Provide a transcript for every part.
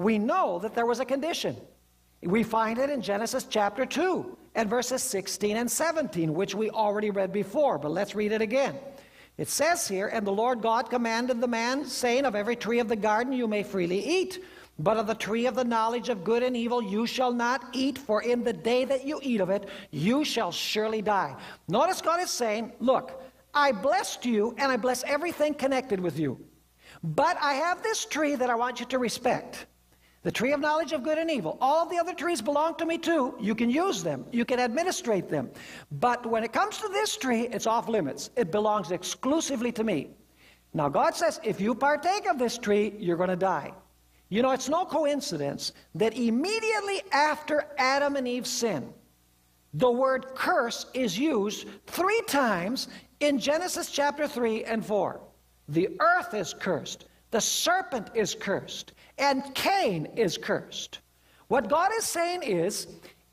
we know that there was a condition. We find it in Genesis chapter 2 and verses 16 and 17, which we already read before, but let's read it again. It says here, "And the Lord God commanded the man, saying, Of every tree of the garden you may freely eat, but of the tree of the knowledge of good and evil you shall not eat, for in the day that you eat of it, you shall surely die." Notice God is saying, look, I blessed you and I bless everything connected with you. But I have this tree that I want you to respect. The tree of knowledge of good and evil. All of the other trees belong to me too. You can use them. You can administrate them. But when it comes to this tree, it's off limits. It belongs exclusively to me. Now God says, if you partake of this tree, you're going to die. You know, it's no coincidence that immediately after Adam and Eve sin, the word curse is used 3 times in Genesis chapter 3 and 4. The earth is cursed. The serpent is cursed. And Cain is cursed. What God is saying is,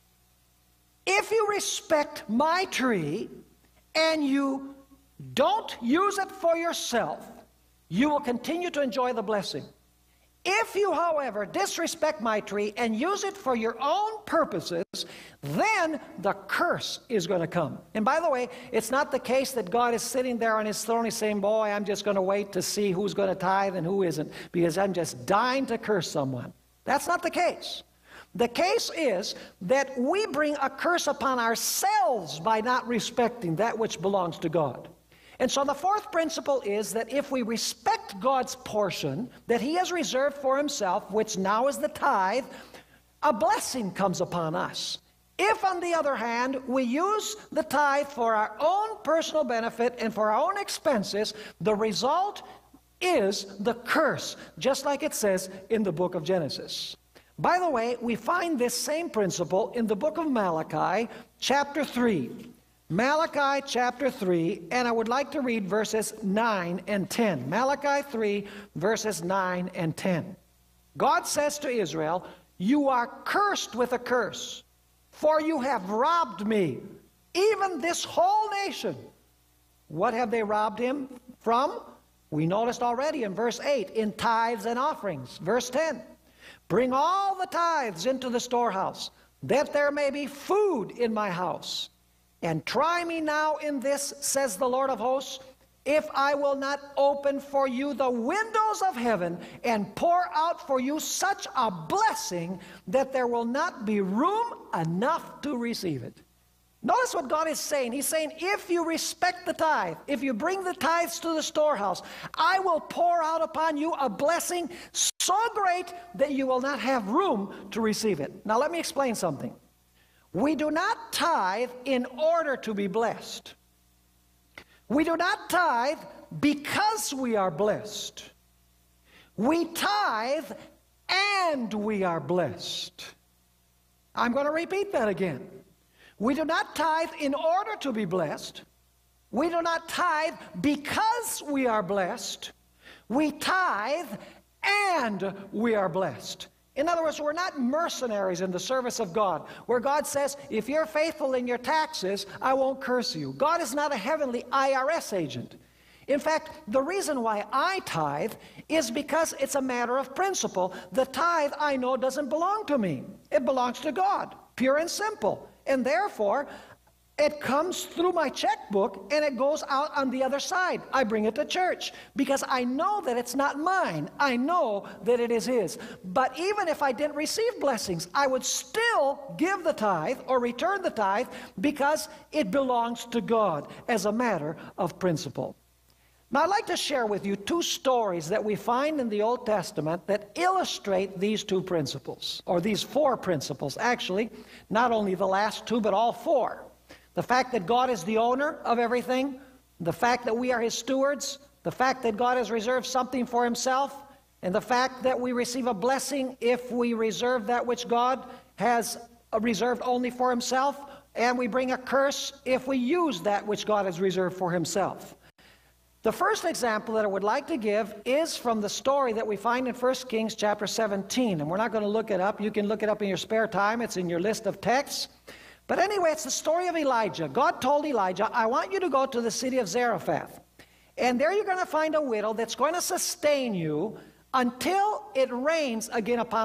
if you respect my tree and you don't use it for yourself, you will continue to enjoy the blessing. If you, however, disrespect my tree and use it for your own purposes, then the curse is going to come. And by the way, it's not the case that God is sitting there on his throne and saying, boy, I'm just going to wait to see who's going to tithe and who isn't, because I'm just dying to curse someone. That's not the case. The case is that we bring a curse upon ourselves by not respecting that which belongs to God. And so the fourth principle is that if we respect God's portion that he has reserved for himself, which now is the tithe, a blessing comes upon us. If, on the other hand, we use the tithe for our own personal benefit and for our own expenses, the result is the curse, just like it says in the book of Genesis. By the way, we find this same principle in the book of Malachi, chapter 3. Malachi chapter 3, and I would like to read verses 9 and 10. Malachi 3, verses 9 and 10. God says to Israel, you are cursed with a curse, for you have robbed me, even this whole nation. What have they robbed him from? We noticed already in verse 8, in tithes and offerings. Verse 10, bring all the tithes into the storehouse, that there may be food in my house. And try me now in this, says the Lord of hosts, if I will not open for you the windows of heaven and pour out for you such a blessing that there will not be room enough to receive it. Notice what God is saying. He's saying, if you respect the tithe, if you bring the tithes to the storehouse, I will pour out upon you a blessing so great that you will not have room to receive it. Now let me explain something. We do not tithe in order to be blessed. We do not tithe because we are blessed. We tithe and we are blessed. I'm going to repeat that again. We do not tithe in order to be blessed. We do not tithe because we are blessed. We tithe and we are blessed. In other words, we're not mercenaries in the service of God, where God says, if you're faithful in your taxes, I won't curse you. God is not a heavenly IRS agent. In fact, the reason why I tithe is because it's a matter of principle. The tithe, I know, doesn't belong to me. It belongs to God, pure and simple. And therefore, it comes through my checkbook and it goes out on the other side. I bring it to church because I know that it's not mine. I know that it is his. But even if I didn't receive blessings, I would still give the tithe or return the tithe because it belongs to God as a matter of principle. Now I'd like to share with you 2 stories that we find in the Old Testament that illustrate these 2 principles, or these 4 principles actually, not only the last 2 but all 4. The fact that God is the owner of everything, the fact that we are his stewards, the fact that God has reserved something for himself, and the fact that we receive a blessing if we reserve that which God has reserved only for himself, and we bring a curse if we use that which God has reserved for himself. The first example that I would like to give is from the story that we find in 1 Kings chapter 17, and we're not going to look it up. You can look it up in your spare time. It's in your list of texts. But anyway, it's the story of Elijah. God told Elijah, I want you to go to the city of Zarephath. And there you're going to find a widow that's going to sustain you until it rains again upon